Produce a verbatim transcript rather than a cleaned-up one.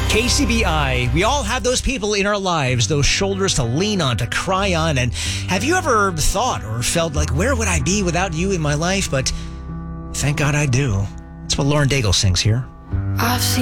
K C B I, we all have those people in our lives, those shoulders to lean on, to cry on. And have you ever thought or felt like, where would I be without you in my life? But thank God I do. That's what Lauren Daigle sings here. I've seen